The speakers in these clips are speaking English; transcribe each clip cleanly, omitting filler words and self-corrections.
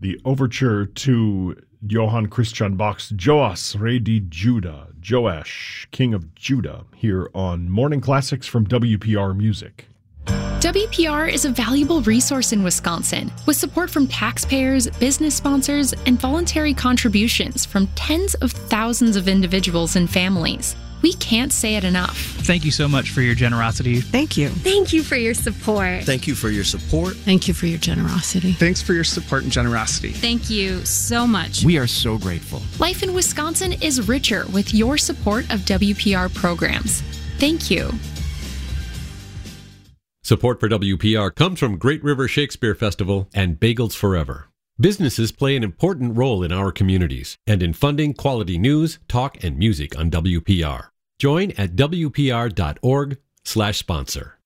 the overture to Johann Christian Bach's Joas, Rei di Juda, Joash, King of Judah, here on Morning Classics from WPR Music. WPR is a valuable resource in Wisconsin, with support from taxpayers, business sponsors, and voluntary contributions from tens of thousands of individuals and families. We can't say it enough. Thank you so much for your generosity. Thank you. Thank you for your support. Thank you for your support. Thank you for your generosity. Thanks for your support and generosity. Thank you so much. We are so grateful. Life in Wisconsin is richer with your support of WPR programs. Thank you. Support for WPR comes from Great River Shakespeare Festival and Bagels Forever. Businesses play an important role in our communities and in funding quality news, talk, and music on WPR. Join at WPR.org/sponsor.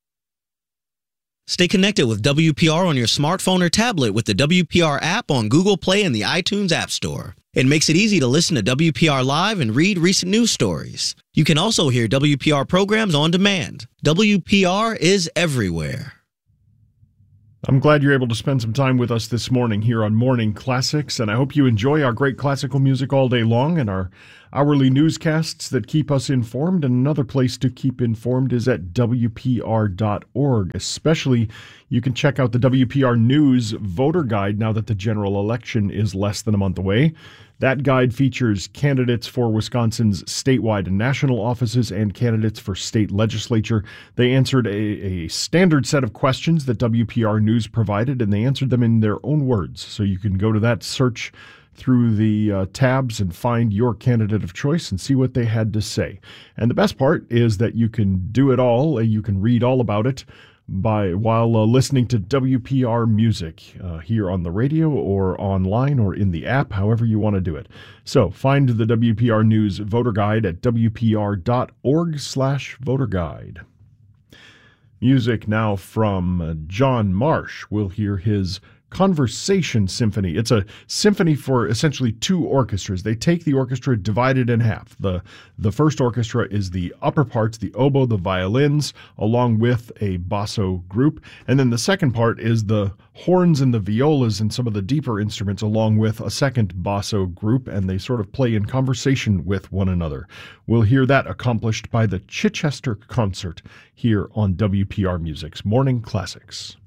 Stay connected with WPR on your smartphone or tablet with the WPR app on Google Play and the iTunes App Store. It makes it easy to listen to WPR Live and read recent news stories. You can also hear WPR programs on demand. WPR is everywhere. I'm glad you're able to spend some time with us this morning here on Morning Classics, and I hope you enjoy our great classical music all day long and our hourly newscasts that keep us informed. And another place to keep informed is at WPR.org. Especially, you can check out the WPR News Voter Guide now that the general election is less than a month away. That guide features candidates for Wisconsin's statewide and national offices and candidates for state legislature. They answered a standard set of questions that WPR News provided, and they answered them in their own words. So you can go to that, search through the tabs and find your candidate of choice and see what they had to say. And the best part is that you can do it all. You can read all about it while listening to WPR Music here on the radio or online or in the app, however you want to do it. So find the WPR News Voter Guide at WPR.org/voter guide. Music now from John Marsh. We'll hear his Conversation Symphony. It's a symphony for essentially two orchestras. They take the orchestra, divide it in half. The first orchestra is the upper parts, the oboe, the violins, along with a basso group. And then the second part is the horns and the violas and some of the deeper instruments, along with a second basso group, and they sort of play in conversation with one another. We'll hear that accomplished by the Chichester Concert here on WPR Music's Morning Classics.